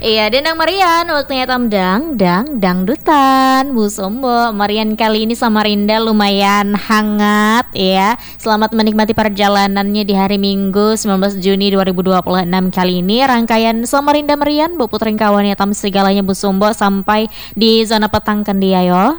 Iya, Dendang Marian, waktunya dangdutan. Bu Sombo, Marian kali ini Samarinda lumayan hangat ya. Selamat menikmati perjalanannya di hari Minggu 19 Juni 2026 kali ini. Rangkaian Samarinda Marian, Bu Putring kawan ya tam segalanya Bu Sombo sampai di zona petang Kendia yo.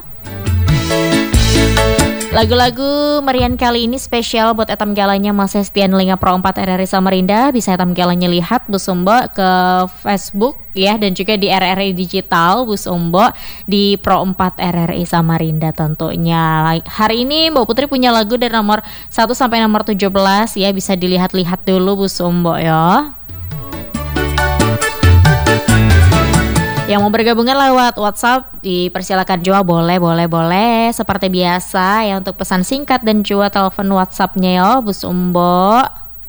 Lagu-lagu Marian kali ini spesial buat etam galanya Mas Hestian Linga Pro 4 RRI Samarinda. Bisa etam galanya lihat Bu Sombo ke Facebook ya, dan juga di RRI Digital Bu Sombo di Pro 4 RRI Samarinda tentunya. Hari ini Mbak Putri punya lagu dari nomor 1 sampai nomor 17 ya, bisa dilihat-lihat dulu Bu Sombo ya. Yang mau bergabungan lewat WhatsApp dipersilakan juga, boleh. Seperti biasa ya, untuk pesan singkat dan juga telepon WhatsAppnya ya Bu Sombo.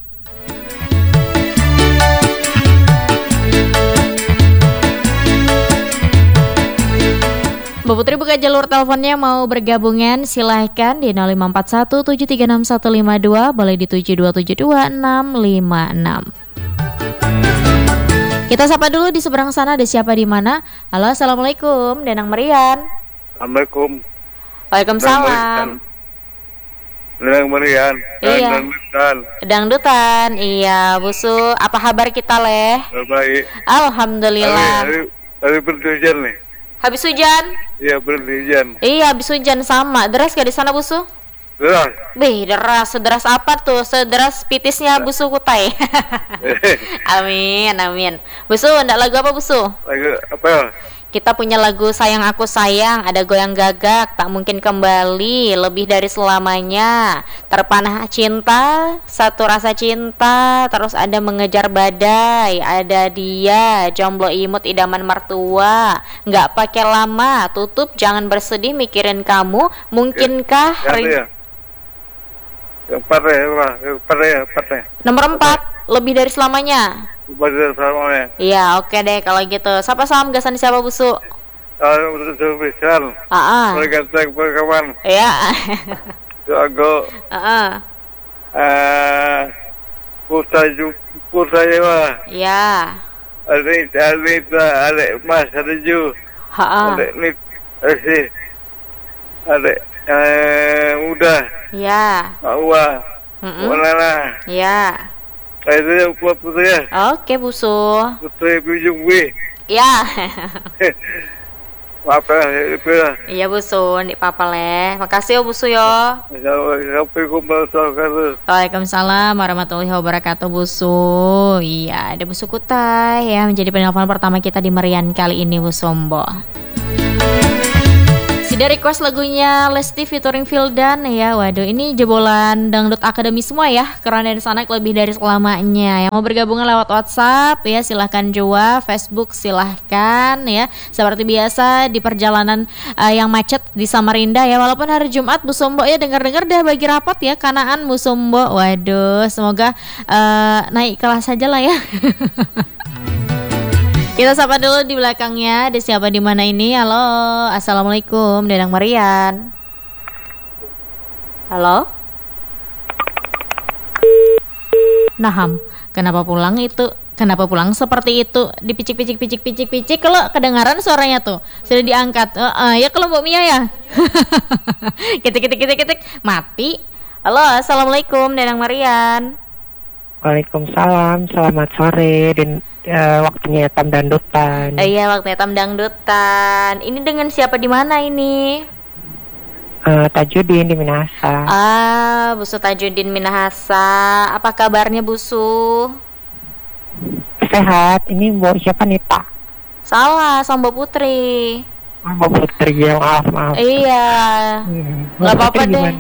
Mbak Putri buka jalur teleponnya, mau bergabungan silahkan di 0541 736 152, boleh di 7272 656. Kita sapa dulu di seberang sana, ada siapa di mana? Halo, assalamualaikum, Dendang Marian. Assalamualaikum. Waalaikumsalam. Dendang Marian. Iya. Dangdutan. Iya, Busu. Apa kabar kita leh? Baik. Alhamdulillah. Hari berhenti hujan nih. Habis hujan? Iya, berhenti hujan. Iya, habis hujan sama. Deras gak di sana Busu? Deras. Sederas apa tuh? Sederas pitisnya Busu Kutai. Amin. Busu, ndak lagu apa Busu? Lagu apa ya? Kita punya lagu Sayang Aku Sayang, ada Goyang Gagak, Tak Mungkin Kembali, Lebih Dari Selamanya, Terpanah Cinta, Satu Rasa Cinta, terus ada Mengejar Badai, ada Dia, Jomblo Imut Idaman Mertua, Nggak Pakai Lama, Tutup Jangan Bersedih Mikirin Kamu, Mungkinkah Yang empat ya. Nomor 4, Lebih Dari Selamanya. Lebih dari selamanya. Iya, oke deh kalau gitu. Siapa salam gasan siapa Busu? Untuk besar. Mereka berkawan. Iya. Aku. Pulsa Jawa. Iya. Ada Mas, ada Ju. Ada Nit, ada Udah. Iya. Awa. Wanana. Iya. Itu yang buat Putri ya. Oke Busu. Putri Bujung B. Iya. Maaf ya. Iya Busu, ndik papa leh. Makasih ya Busu yo. Assalamualaikum warahmatullahi wabarakatuh. Waalaikumsalam warahmatullahi wabarakatuh Busu. Iya, ada Busu Kutai ya, menjadi penelpon pertama kita di Marian kali ini Bu Sombo. Dari request lagunya Lesti featuring Vildan ya. Waduh, ini jebolan Dangdut Akademi semua ya. Karena dari sana lebih dari selamanya. Yang mau bergabung lewat WhatsApp ya silahkan juga, Facebook silahkan ya. Seperti biasa di perjalanan yang macet di Samarinda ya. Walaupun hari Jumat Bu Sombo ya, dengar-dengar dah bagi rapat ya Kanaan Bu Sombo. Waduh, semoga naik kelas saja lah ya. Kita sapa dulu di belakangnya, ada siapa di mana ini? Halo, assalamualaikum, Dendang Marian. Halo. Naham, kenapa pulang itu? Kenapa pulang seperti itu? Dipicik-picik kalau kedengaran suaranya tuh sudah diangkat. Ya kalau Mbak Mia ya. Ketik, mati. Halo, assalamualaikum, Dendang Marian. Waalaikumsalam, selamat sore dan waktunya Tam Dangdutan. Iya, waktunya Tam Dangdutan. Ini dengan siapa di mana ini? Tajudin di Minahasa. Busu Tajudin Minahasa. Apa kabarnya Busu? Sehat. Ini Mbak siapa nih Pak? Salah, sama Mbak Putri. Mbak Putri ya, maaf. Iya. Nggak apa-apa deh.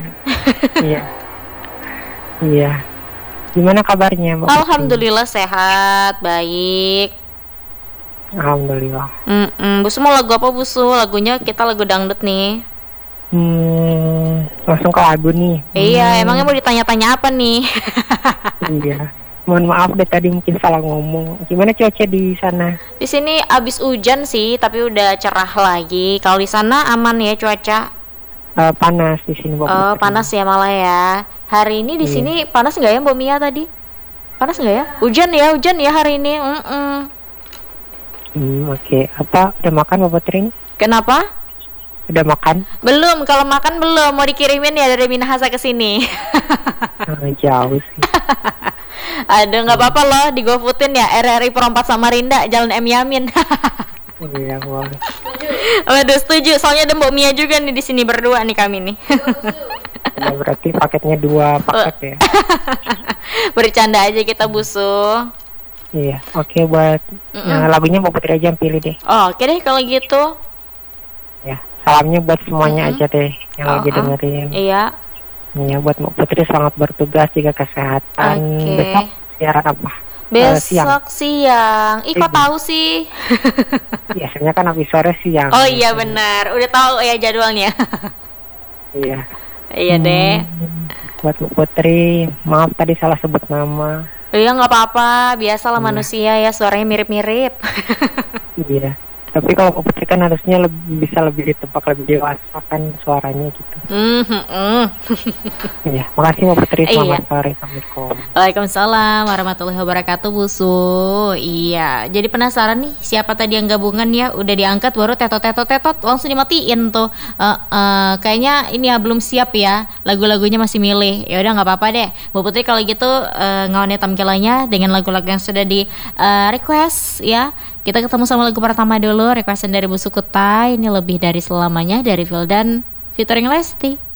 Iya. Gimana kabarnya Mbak? Alhamdulillah sehat, baik. Alhamdulillah. Busu mau lagu apa Busu? Lagunya kita lagu dangdut nih. Langsung ke lagu nih. Iya, emangnya mau ditanya-tanya apa nih? Iya. Mohon maaf deh tadi mungkin salah ngomong. Gimana cuaca di sana? Di sini abis hujan sih, tapi udah cerah lagi. Kalau di sana aman ya cuaca? Panas di sini Mbak. Panas ya malah ya. Hari ini di sini panas nggak ya Mbak Mia tadi? Panas nggak ya? Hujan ya hari ini. Oke. Apa udah makan Mbak Putri ini? Kenapa? Udah makan? Belum, kalau makan belum. Mau dikirimin ya dari Minahasa ke sini. Jauh sih. Aduh, nggak apa-apa loh, di GoFoodin ya. RRI Perempat Samarinda, Jalan M Yamin. Iya, boleh. Waduh, setuju. Soalnya ada Mbak Mia juga nih di sini berdua nih kami nih. Ya, berarti paketnya 2 paket ya. Bercanda aja kita busu. Iya, oke buat lagunya Mbak Putri aja yang pilih deh. Oh, oke deh kalau gitu. Ya, salamnya buat semuanya aja deh yang lagi dengerin. Iya. Iya, buat Mbak Putri selamat bertugas, jaga kesehatan. Oke. Besok siaran apa? Besok siang. Ih, kok tahu sih? Biasanya kan habis sore siang. Oh iya benar, udah tahu ya jadwalnya. Iya. Iya deh. Buat Mbak Putri, maaf tadi salah sebut nama. Iya nggak apa-apa, biasalah manusia ya, suaranya mirip-mirip. Iya. Tapi kalau Mbak Putri kan harusnya bisa lebih ditebak, lebih dewasa kan suaranya gitu. Iya, makasih Mbak Putri, selamat sore. Assalamualaikum. Waalaikumsalam warahmatullahi wabarakatuh, Busu. Iya, jadi penasaran nih siapa tadi yang gabungan ya, udah diangkat baru tetot langsung dimatiin tuh. Kayaknya ini ya belum siap ya, lagu-lagunya masih milih. Ya udah nggak apa-apa deh, Mbak Putri kalau gitu ngawane tampilannya dengan lagu-lagu yang sudah di request ya. Kita ketemu sama lagu pertama dulu, requestan dari Busu Kutai. Ini Lebih Dari Selamanya dari Vildan featuring Lesti.